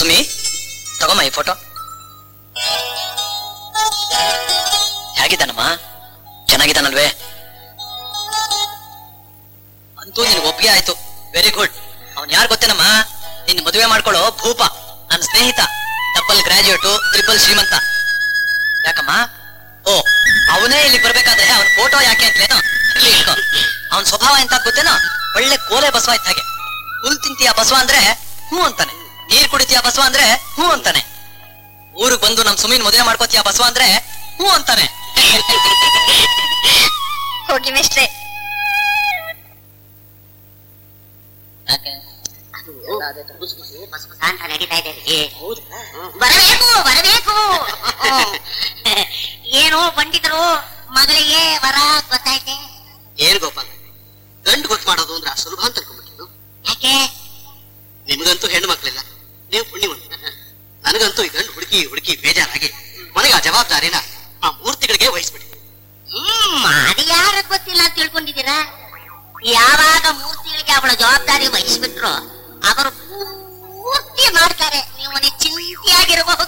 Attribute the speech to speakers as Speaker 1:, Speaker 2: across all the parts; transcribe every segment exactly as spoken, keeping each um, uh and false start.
Speaker 1: ಸುಮಿ ತಗೊಮ್ಮ ಈ ಫೋಟೋ. ಹೇಗಿದ್ದಾನಮ್ಮ? ಚೆನ್ನಾಗಿದ್ದಾನಲ್ವೇ? ಅಂತೂ ನಿನ್ಗೆ ಒಪ್ಪಿಗೆ ಆಯ್ತು. Very good. ಅವ್ನ್ ಯಾರು ಗೊತ್ತೇನಮ್ಮ? ನಿನ್ ಮದುವೆ ಮಾಡ್ಕೊಳ್ಳೋ ಭೂಪ, ನನ್ನ ಸ್ನೇಹಿತ, ಡಬಲ್ ಗ್ರಾಜುಯೇಟು, ಟ್ರಿಪಲ್ ಶ್ರೀಮಂತ. ಯಾಕಮ್ಮ? ಓ, ಅವನೇ ಇಲ್ಲಿ ಬರ್ಬೇಕಾದ್ರೆ ಅವನ್ ಫೋಟೋ ಯಾಕೆ ಅಂತಲೇನೋ ಇಟ್ಕೋ. ಅವನ್ ಸ್ವಭಾವ ಎಂತ ಗೊತ್ತೇನೋ? ಒಳ್ಳೆ ಕೋಲೆ ಬಸವ ಇದ್ದ ಹಾಗೆ. ಹುಲ್ ತಿಂತೀಯ ಬಸವ ಅಂದ್ರೆ ಹೂ ಅಂತಾನೆ, ನೀರ್ ಕುಡಿತೀಯ ಬಸವ ಅಂದ್ರೆ ಹೂ ಅಂತಾನೆ, ಊರಿಗೆ ಬಂದು ನಮ್ ಸುಮೀನ್ ಮದುವೆ ಮಾಡ್ಕೋತೀಯ ಬಸವ ಅಂದ್ರೆ ಹೂ ಅಂತಾನೆ.
Speaker 2: ಹೋಗಿ ಮಿಸ್ಟ್ರೆ.
Speaker 3: ಬರಬೇಕು ಬರಬೇಕು. ಏನು ಪಂಡಿತರು, ಮಗಳಿಗೆ ವರ ಗೊತ್ತಾಯ್ತೆ?
Speaker 4: ಏನ್ ಗೋಪಾಲ, ಗಂಡು ಗೊತ್ತು ಮಾಡೋದು ಅಂದ್ರೆ ಸುಲಭ ಅಂತ ಅನ್ಕೊಂಡ್ಬಿಟ್ಟು.
Speaker 3: ಯಾಕೆ?
Speaker 4: ನಿಮ್ಗಂತೂ ಹೆಣ್ಣು ಮಕ್ಳಿಲ್ಲ, ನೀವು ಪುಣ್ಯವಂತ. ನನಗಂತೂ ಈ ಗಂಡು ಹುಡುಕಿ ಹುಡುಕಿ ಬೇಜಾರಾಗಿ ಮನೆಗೆ ಆ ಜವಾಬ್ದಾರಿನ ಆ ಮೂರ್ತಿಗಳಿಗೆ ವಹಿಸ್ಬಿಟ್ಟಿದೆ.
Speaker 3: ಹ್ಮ್ ಅದು ಯಾರ ಗೊತ್ತಿಲ್ಲ ಅಂತ ತಿಳ್ಕೊಂಡಿದ್ದೀರಾ? ಯಾವಾಗ ಮೂರ್ತಿಗಳಿಗೆ ಅವಳ ಜವಾಬ್ದಾರಿ ವಹಿಸ್ಬಿಟ್ರು ಅವರು ಪೂರ್ತಿ ಮಾಡ್ತಾರೆ. ನೀವು ಚಿಂತೆಯಾಗಿರಬಹುದು.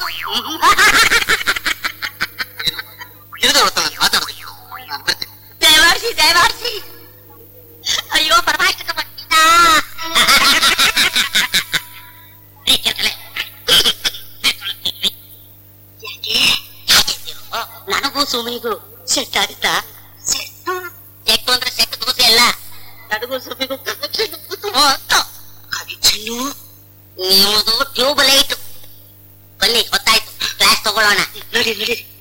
Speaker 4: ನಾನು ಬರ್ತೇನೆ.
Speaker 3: ದಯಮಾಡಿಸಿ ದಯಮಾಡಿಸಿ. ಅಯ್ಯೋ ಪರಮಾಷ್ಟಕ ಪಂಡಿತ. ನನಗೂ ಸುಮಿಗೂ ಸೆಟ್ ಆಗುತ್ತಾ? ಸೆಟ್ಟು ಸೆಟ್ಟು ಅಂದ್ರೆ ಸೆಟ್ ದೋಸೆ ಅಲ್ಲ. ನನಗೂ ಸುಮಿಗೂ ನಿಮ್ಮದು ಟ್ಯೂಬ್ ಲೈಟ್. ಬನ್ನಿ ಗೊತ್ತಾಯ್ತು, ಕ್ಲಾಸ್ ತಗೊಳ್ಳೋಣ.
Speaker 4: ನಡಿ ನಡಿ.